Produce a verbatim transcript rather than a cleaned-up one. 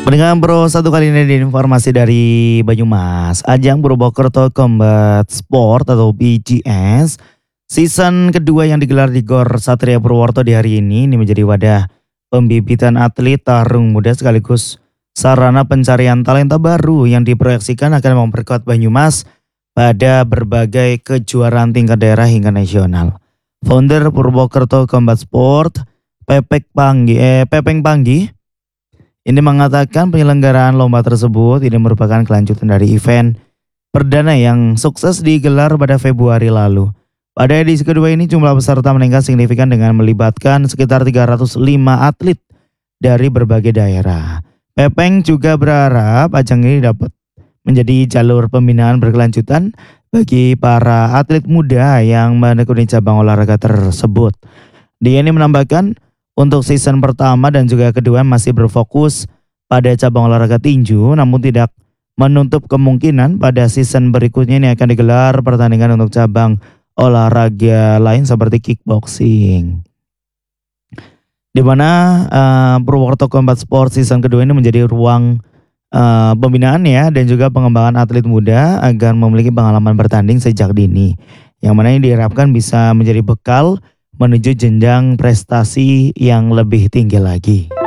Pendengar Bro, satu kali ini ada informasi dari Banyumas. Ajang Purwokerto Combat Sport atau P G S season kedua yang digelar di Gor Satria Purwokerto di hari ini ini menjadi wadah pembibitan atlet tarung muda sekaligus sarana pencarian talenta baru yang diproyeksikan akan memperkuat Banyumas pada berbagai kejuaraan tingkat daerah hingga nasional. Founder Purwokerto Combat Sport, Pepek Panggi, eh, Pepeng Panggi, ini mengatakan penyelenggaraan lomba tersebut ini merupakan kelanjutan dari event perdana yang sukses digelar pada Februari lalu. Pada edisi kedua ini jumlah peserta meningkat signifikan dengan melibatkan sekitar tiga ratus lima atlet dari berbagai daerah. Pepeng juga berharap ajang ini dapat menjadi jalur pembinaan berkelanjutan bagi para atlet muda yang menekuni cabang olahraga tersebut. Dia ini menambahkan, untuk season pertama dan juga kedua masih berfokus pada cabang olahraga tinju, namun tidak menutup kemungkinan pada season berikutnya ini akan digelar pertandingan untuk cabang olahraga lain seperti kickboxing. Di mana uh, Purwokerto Combat Sport season kedua ini menjadi ruang uh, pembinaan ya dan juga pengembangan atlet muda agar memiliki pengalaman bertanding sejak dini. Yang mana ini diharapkan bisa menjadi bekal menuju jenjang prestasi yang lebih tinggi lagi.